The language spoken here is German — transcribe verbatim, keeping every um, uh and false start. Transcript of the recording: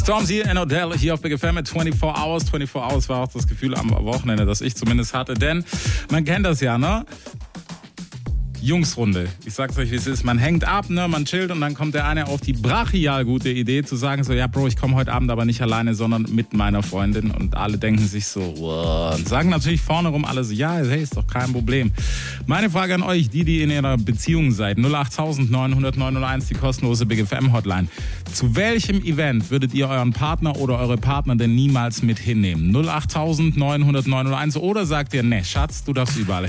Stormzy and Odell hier auf Big F M mit vierundzwanzig Hours. vierundzwanzig Hours war auch das Gefühl am Wochenende, das ich zumindest hatte, denn man kennt das ja, ne? Jungsrunde. Ich sag's euch, wie es ist. Man hängt ab, ne, man chillt und dann kommt der eine auf die brachial gute Idee zu sagen so, ja Bro, ich komme heute Abend aber nicht alleine, sondern mit meiner Freundin und alle denken sich so, wow. Und sagen natürlich vorne rum alle so, ja, hey, ist doch kein Problem. Meine Frage an euch, die, die in ihrer Beziehung seid, null acht neun null null neun null eins, die kostenlose Big F M Hotline. Zu welchem Event würdet ihr euren Partner oder eure Partner denn niemals mit hinnehmen? null acht neun null null neun null eins oder sagt ihr, ne, Schatz, du darfst überall